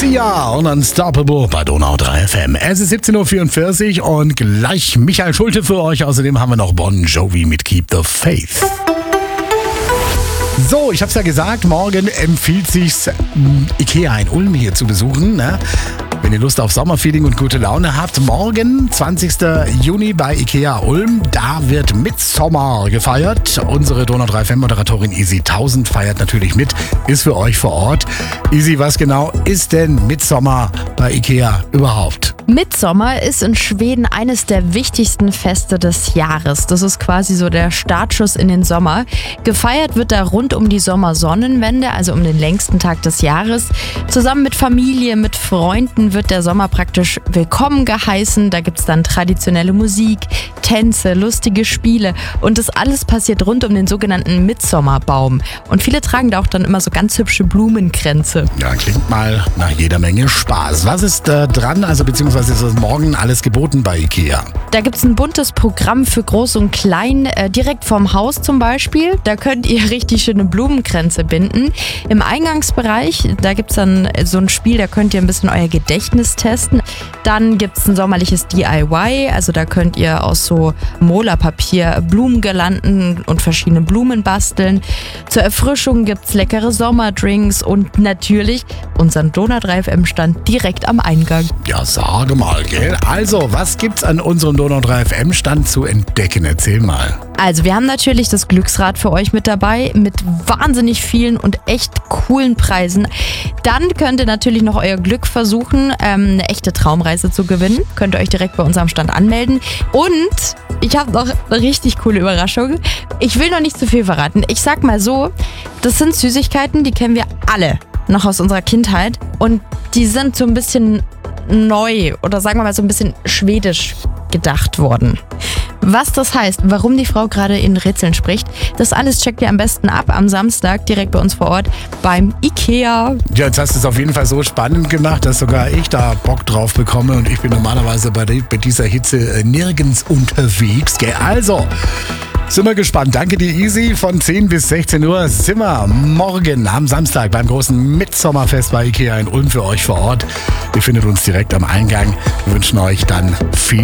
Sia und Unstoppable bei Donau 3 FM. Es ist 17.44 Uhr und gleich Michael Schulte für euch. Außerdem haben wir noch Bon Jovi mit Keep the Faith. So, ich hab's ja gesagt, morgen empfiehlt sich's, Ikea in Ulm hier zu besuchen, ne? Wenn ihr Lust auf Sommerfeeling und gute Laune habt, morgen, 20. Juni bei Ikea Ulm, da wird Midsommar gefeiert. Unsere Donau 3 FM-Moderatorin Easy 1000 feiert natürlich mit, ist für euch vor Ort. Easy, was genau ist denn Midsommar bei Ikea überhaupt? Midsommar ist in Schweden eines der wichtigsten Feste des Jahres. Das ist quasi so der Startschuss in den Sommer. Gefeiert wird da rund um die Sommersonnenwende, also um den längsten Tag des Jahres. Zusammen mit Familie, mit Freunden wird der Sommer praktisch willkommen geheißen. Da gibt es dann traditionelle Musik, Tänze, lustige Spiele und das alles passiert rund um den sogenannten Midsommarbaum. Und viele tragen da auch dann immer so ganz hübsche Blumenkränze. Ja, klingt mal nach jeder Menge Spaß. Was ist dran, also beziehungsweise ist das morgen alles geboten bei Ikea? Da gibt es ein buntes Programm für Groß und Klein, direkt vorm Haus zum Beispiel. Da könnt ihr richtig schöne Blumenkränze binden. Im Eingangsbereich, da gibt es dann so ein Spiel, da könnt ihr ein bisschen euer Gedächtnis testen. Dann gibt es ein sommerliches DIY, also da könnt ihr aus so Mola-Papier Blumengirlanden und verschiedene Blumen basteln. Zur Erfrischung gibt es leckere Sommerdrinks und natürlich unseren Donau 3 FM Stand direkt am Eingang. Ja, sage mal, gell? Also, was gibt's an unserem Donau 3 FM Stand zu entdecken? Erzähl mal. Also wir haben natürlich das Glücksrad für euch mit dabei, mit wahnsinnig vielen und echt coolen Preisen. Dann könnt ihr natürlich noch euer Glück versuchen, eine echte Traumreise zu gewinnen. Könnt ihr euch direkt bei uns am Stand anmelden. Und ich habe noch eine richtig coole Überraschung. Ich will noch nicht zu viel verraten. Ich sag mal so, das sind Süßigkeiten, die kennen wir alle noch aus unserer Kindheit. Und die sind so ein bisschen neu oder sagen wir mal so ein bisschen schwedisch gedacht worden. Was das heißt, warum die Frau gerade in Rätseln spricht, das alles checkt ihr am besten ab am Samstag direkt bei uns vor Ort beim Ikea. Ja, jetzt hast du es auf jeden Fall so spannend gemacht, dass sogar ich da Bock drauf bekomme und ich bin normalerweise bei dieser Hitze nirgends unterwegs. Gell? Also, sind wir gespannt. Danke dir, Easy. Von 10 bis 16 Uhr sind wir morgen am Samstag beim großen Midsommerfest bei Ikea in Ulm für euch vor Ort. Ihr findet uns direkt am Eingang. Wir wünschen euch dann viel